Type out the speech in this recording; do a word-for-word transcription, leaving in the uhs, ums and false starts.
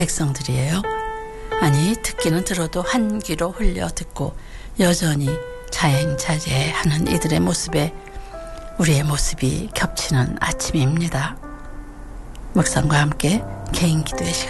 백성들이에요. 아니 듣기는 들어도 한 귀로 흘려 듣고 여전히 자행자제하는 이들의 모습에 우리의 모습이 겹치는 아침입니다. 묵상과 함께 개인 기도의 시간